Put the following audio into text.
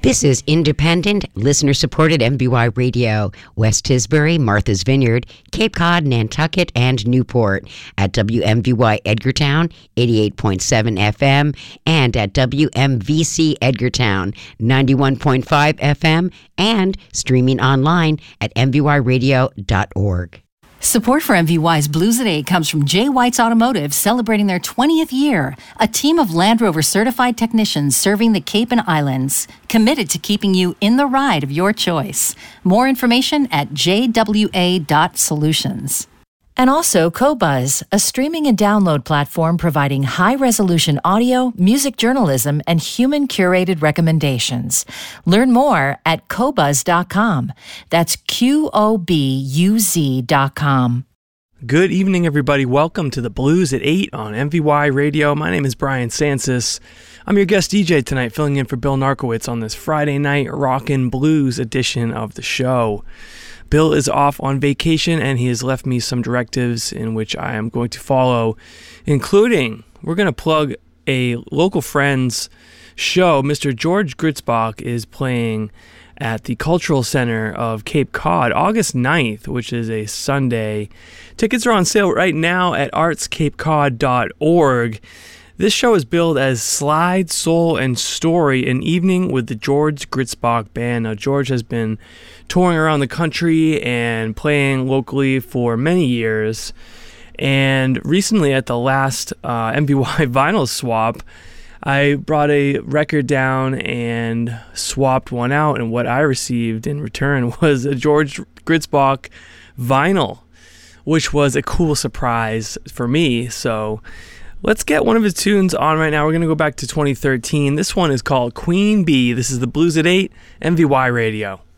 This is independent, listener-supported MVY Radio, West Tisbury, Martha's Vineyard, Cape Cod, Nantucket, and Newport at WMVY Edgartown, 88.7 FM, and at WMVC Edgartown, 91.5 FM, and streaming online at mvyradio.org. Support for MVY's Blues at 8 comes from J. White's Automotive, celebrating their 20th year. A team of Land Rover certified technicians serving the Cape and Islands, committed to keeping you in the ride of your choice. More information at jwa.solutions. And also Qobuz, a streaming and download platform providing high-resolution audio, music journalism, and human-curated recommendations. Learn more at Qobuz.com. That's QOBUZ.com. Good evening, everybody. Welcome to the Blues at 8 on MVY Radio. My name is Brian Sansis. I'm your guest DJ tonight, filling in for Bill Narkowitz on this Friday night Rockin' Blues edition of the show. Bill is off on vacation, and he has left me some directives in which I am going to follow, including we're going to plug a local friend's show. Mr. George Gritzbach is playing at the Cultural Center of Cape Cod, August 9th, which is a Sunday. Tickets are on sale right now at artscapecod.org. This show is billed as Slide, Soul, and Story, an evening with the George Gritzbach Band. Now, George has been touring around the country and playing locally for many years. And recently at the last MVY vinyl swap, I brought a record down and swapped one out, and what I received in return was a George Gritzbach vinyl, which was a cool surprise for me. So let's get one of his tunes on right now. We're going to go back to 2013. This one is called Queen Bee. This is the Blues at 8, MVY Radio.